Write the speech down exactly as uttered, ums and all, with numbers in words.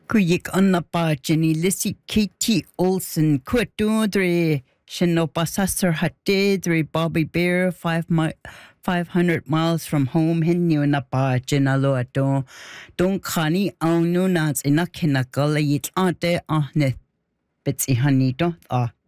Kuyik annapa Jenny Lissy Katie Olsen Quatundre Shinopa Sasser Hatedre Bobby Bear five mi- five hundred miles from home Hinu Napa Jenalo Adon Don Kani Aununats Inakinakala Yit Ante Ahne Bitsy Honey Dot Ah